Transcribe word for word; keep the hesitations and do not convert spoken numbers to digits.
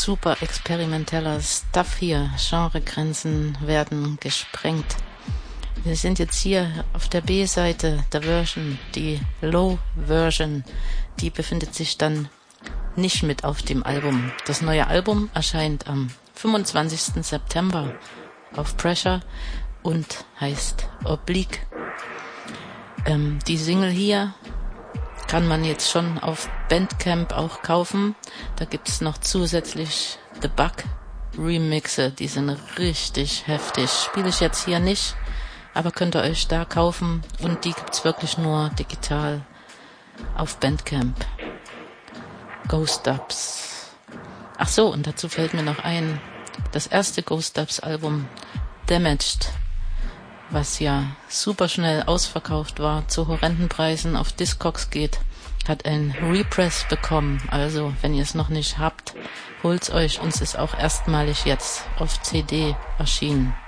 super experimenteller Stuff hier. Genregrenzen werden gesprengt. Wir sind jetzt hier auf der B-Seite der Version, die Low-Version. Die befindet sich dann nicht mit auf dem Album. Das neue Album erscheint am fünfundzwanzigsten September auf Pressure und heißt Oblique. Ähm, die Single hier kann man jetzt schon auf Bandcamp auch kaufen. Da gibt's noch zusätzlich The Bug Remixe, die sind richtig heftig. Spiele ich jetzt hier nicht, aber könnt ihr euch da kaufen und die gibt's wirklich nur digital auf Bandcamp. Ghost Dubs. Ach so, und dazu fällt mir noch ein, das erste Ghost Dubs Album Damaged, was ja super schnell ausverkauft war, zu horrenden Preisen auf Discogs geht, hat ein Repress bekommen. Also, wenn ihr es noch nicht habt, holt's euch. Uns ist auch erstmalig jetzt auf C D erschienen.